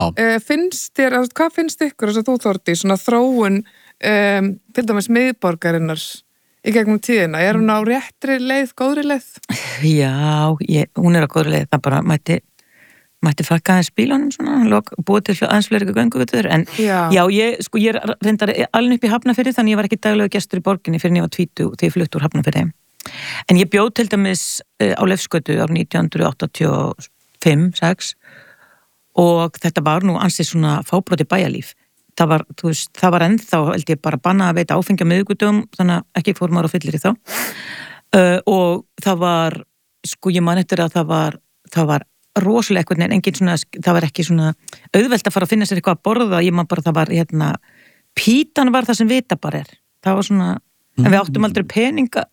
Finnst þér, hvað finnst ykkur þess að þú Þórdís, svona þróun til dæmis miðborgarinnar í gegnum tíðina? Hún á réttri leið, góðri leið? Já, hún á góðri leið. Það bara mætti fakka aðeins bílunum svona, búið til aðeins fleiri göngugötur, en ég reyndar alveg upp í Hafnarfirði, þannig ég var ekki daglega gestur í borginni fyrir ég var 20 þegar ég flutti úr Hafnarfirði. En ég bjó til dæmis á Leifsgötu árið 1985-6 og þetta var nú ansið svona fábroti bæjarlíf. Það var ennþá, held ég, bara bannað að veita áfengi á miðvikudögum, þannig að ekki fór maður á fyllir í þá. Og það var, ég man eftir að það var rosalega eitthvað, en engin svona, það var ekki svona auðvelt að fara að finna sér eitthvað að borða, ég man bara, það var, pítan var það sem vitabar það var svona, en við áttum aldrei peninga,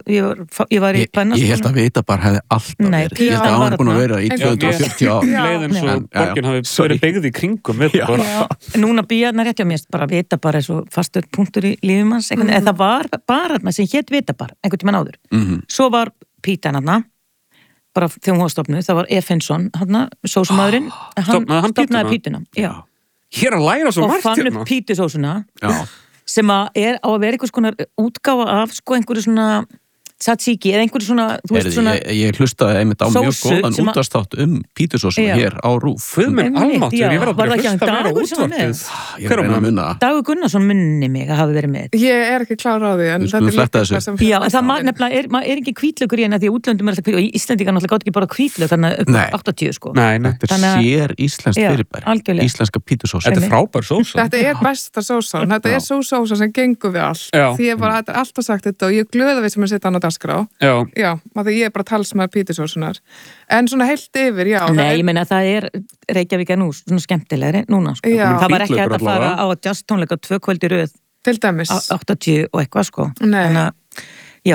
ég var í pennaskóla. Ég held að vitabar hefði alltaf verið, ég held að hann búin að vera í 240 ár. Leiðin svo borgin hafi verið byggð í kringum vitabar. Núna býjarnar rétt á mér, bara vitabar svo fastur punktur í lífum hans, en það var bara sem hét vitabar, einhvern tímann áður. Svo var pítan bara þegar hún var stofnuð, það var Efensson, sósumadurinn, hann stofnaði pítuna. Hér að læra svo margt og fann upp pítusósuna sem á að vera einhvers konar útgáfa af einhverju svona tzatziki eða einhverju svona, þú veist svona ég hlustaði einmitt á mjög góðan útvarpsþátt pítusósuna hér á RÚV. Guðminn almáttur, ég verði að hlusta þar á útvarpið. Ég er að munna. Dagur Gunnarsson munni mig að hafa verið með. Ég er ekki klára á því, en þetta líka það sem... Já, en það nefnilega er ekki hvítlaugur í henni, því útlöndum alltaf og Íslendingar náttúrulega gátt ekki bara hvítlaug, þannig upp 80, Þetta sér íslenskt fyrirbæri, íslenska pítusósa. Þetta frábær sósa. Þetta besta sósa, þetta sú sósa sem gengur við allt. Því ég bara alltaf sagt þetta og ég glöða við sem að setja hann á dagskrá. Já, því ég bara talsmaður pítusósunar. En svona heilt yfir, já. Nei, ég meina það Reykjavík nú svona skemmtilegri núna, Það var ekki hægt að fara á jazz tónleika 2 kvöldi röð. Til dæmis. 80 og eitthvað, Nei. Já,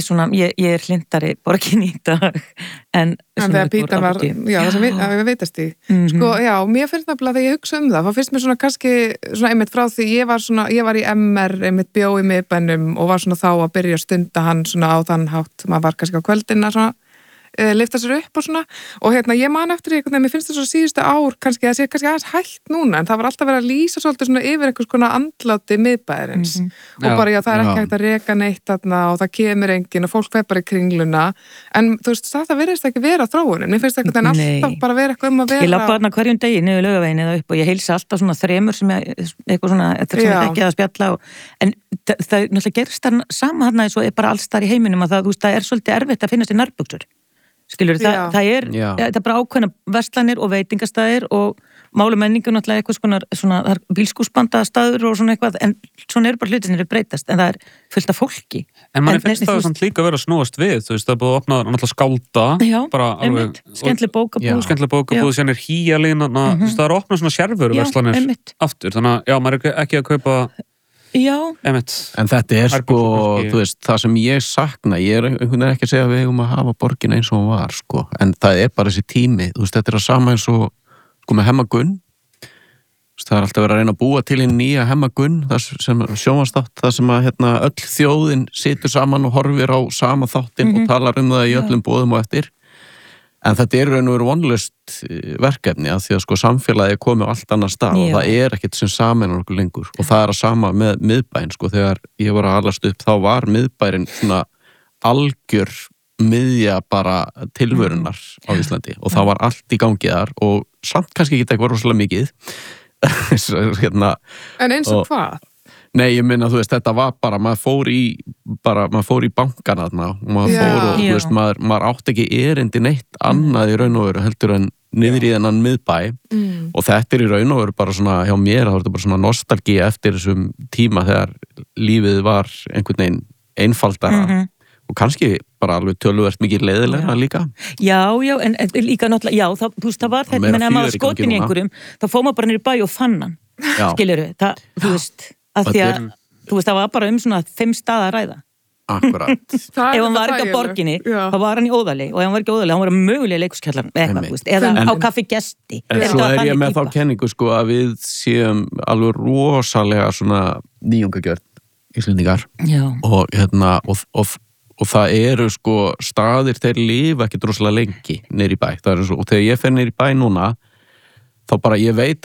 ég hlindari borgin í dag en þegar pítan var, já, það sem við veitast í já, mér finnst nefnilega þegar ég hugsa það finnst mér svona kannski svona einmitt frá því ég var í MR einmitt bjó í miðbænum og var svona þá að byrja að stunda hann svona á þann hátt, maður var kannski á kvöldina svona lifta sér upp og svona og ég man eftir því, mér finnst það svo síðustu ár kannski að það sé kannski aðeins hægt núna en það var alltaf verið að lýsa svolítið svona yfir einhvers konar andláti miðbæðarins og bara já, það er ekki hægt að reka neitt þarna og það kemur enginn og fólk fer bara í kringluna en þú veist, það virðist ekki vera þróunin, mér finnst það alltaf bara vera eitthvað að vera. Ég labba þarna hverjum degi niður Laugaveginn eða upp og ég heilsa alltaf svona þremur sem eitthvað svona, ekki að spjalla en það náttúrulega gerist þarna sama þarna eins og bara alls þar í heiminum að það, þú veist, það svolítið erfitt að finnast í nærbuxur. Skilur, það er bara ákveðna verslanir og veitingastæðir og málu menningu náttúrulega eitthvað svona það er bílskúsbandastaður og svona eitthvað en svona eru bara hlutinir að breytast en það er fullt af fólki. En manni finnst það samt líka að vera að snúast við, þú veist, það er búið að opna náttúrulega skálda, bara alveg skemmtileg bókabúð, sen hýjalín, þú veist, það er að opna svona sérvöruverslanir aftur, þannig að já, maður er ekki að kaupa en þetta sko, þú veist, það sem ég sakna, ég er einhvern veginn ekki að segja að við eigum að hafa borgin eins og hún var sko, en það er bara þessi tími, þú veist, þetta er að sama eins og sko með Hemma Gunn, það er alltaf verið að reyna að búa til í nýja Hemma Gunn, það sem sjónvarpsþátt, það sem að öll þjóðin situr saman og horfir á sama þáttinn og talar það í öllum boðum og eftir. En þetta er raun og veru vonlaust verkefni að því að sko samfélagi er komið á allt annar stað og það er ekkert sem sameinar okkur lengur og það er að sama með miðbæinn sko þegar ég var að alast upp þá var miðbærin svona algjör miðja bara tilvörunar á Íslandi og það var allt í gangi þar og samt kannski ekki eitthvað rosalega mikið En eins og hvað? Nei, ég minna, þú veist, þetta var bara, maður fór í bankana þarna og maður fór og, þú veist, maður átti ekki erindi neitt annað í raun og veru heldur en niður í þennan miðbæ og þetta er í raun og veru bara svona, hjá mér, það var bara svona nostalgía eftir þessum tíma þegar lífið var einhvern veginn einfaldara og kannski bara alveg töluvert mikið leiðilega líka. Já, en líka náttúrulega, já, þú veist, það var þetta, menn að maður skotin í einhverjum, þá fór maður bara niður í bæ og fann hann, skilurðu, þú veist, að því að, þú veist, það var bara svona 5 staða að ræða. Akkurat. Ef hann var ekki á borginni, þá var hann í Óðali og ef hann var ekki á Óðali, hann var mögulega leikuskjallar eitthvað, þú veist, eða á kaffi gesti. En svo er ég með þá kenningu, sko, að við séum alveg rosalega svona nýjungagjörn Íslendingar og það eru, sko, staðir þeir lifa ekki rosalega lengi niður í bæ. Það er svo, og þegar ég fer niður í bæ núna þá bara, ég veit